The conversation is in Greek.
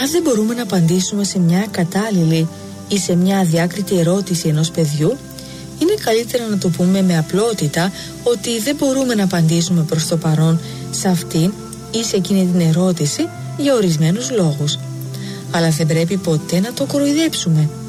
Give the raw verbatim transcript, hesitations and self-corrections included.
Αν δεν μπορούμε να απαντήσουμε σε μια κατάλληλη ή σε μια αδιάκριτη ερώτηση ενός παιδιού, είναι καλύτερα να το πούμε με απλότητα ότι δεν μπορούμε να απαντήσουμε προς το παρόν σε αυτή ή σε εκείνη την ερώτηση για ορισμένους λόγους. Αλλά δεν πρέπει ποτέ να το κοροϊδέψουμε.